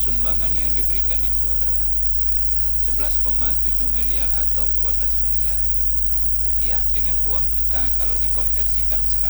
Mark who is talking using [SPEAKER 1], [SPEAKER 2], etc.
[SPEAKER 1] sumbangan yang diberikan itu adalah 11,7 miliar atau 12 miliar rupiah dengan uang kita kalau dikonversikan sekarang